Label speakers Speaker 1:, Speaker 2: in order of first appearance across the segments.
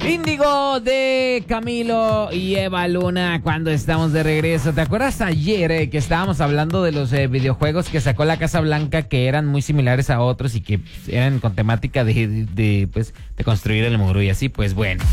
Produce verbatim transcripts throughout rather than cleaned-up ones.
Speaker 1: Índigo de Camilo y Eva Luna cuando estamos de regreso. ¿Te acuerdas ayer eh, que estábamos hablando de los eh, videojuegos que sacó la Casa Blanca, que eran muy similares a otros y que pues, eran con temática de, de, de, pues, de construir el muro y así? Pues bueno.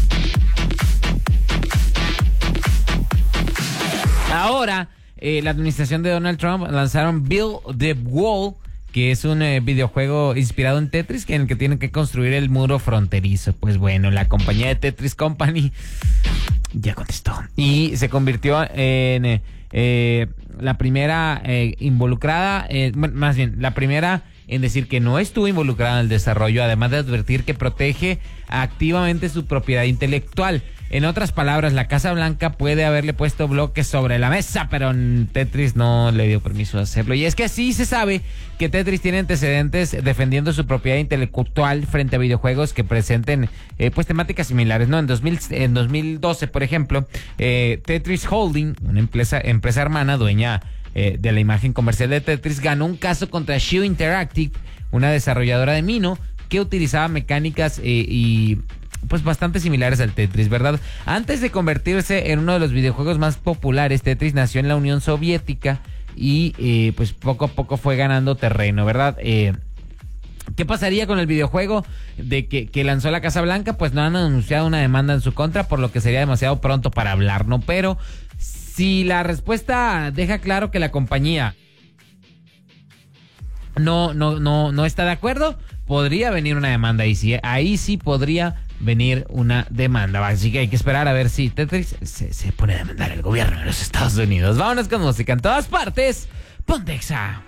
Speaker 1: Ahora, eh, la administración de Donald Trump lanzaron Build the Wall, que es un eh, videojuego inspirado en Tetris, que en el que tienen que construir el muro fronterizo. Pues bueno, la compañía de Tetris Company ya contestó y se convirtió en eh, eh, la primera eh, involucrada, eh, más bien, la primera en decir que no estuvo involucrada en el desarrollo, además de advertir que protege activamente su propiedad intelectual. En otras palabras, la Casa Blanca puede haberle puesto bloques sobre la mesa, pero Tetris no le dio permiso de hacerlo. Y es que sí se sabe que Tetris tiene antecedentes defendiendo su propiedad intelectual frente a videojuegos que presenten eh, pues temáticas similares, ¿no? En, dos mil, en dos mil doce, por ejemplo, eh, Tetris Holding, una empresa, empresa hermana, dueña eh, de la imagen comercial de Tetris, ganó un caso contra Shoe Interactive, una desarrolladora de Mino, que utilizaba mecánicas eh, y... pues bastante similares al Tetris, ¿verdad? Antes de convertirse en uno de los videojuegos más populares, Tetris nació en la Unión Soviética y eh, pues poco a poco fue ganando terreno, ¿verdad? Eh, ¿Qué pasaría con el videojuego de que, que lanzó la Casa Blanca? Pues no han anunciado una demanda en su contra, por lo que sería demasiado pronto para hablar, ¿no? Pero si la respuesta deja claro que la compañía no, no, no, no está de acuerdo, podría venir una demanda ahí sí, ahí sí podría venir una demanda. Así que hay que esperar a ver si Tetris se, se pone a demandar el gobierno de los Estados Unidos. Vámonos con música en todas partes. Ponte Exa.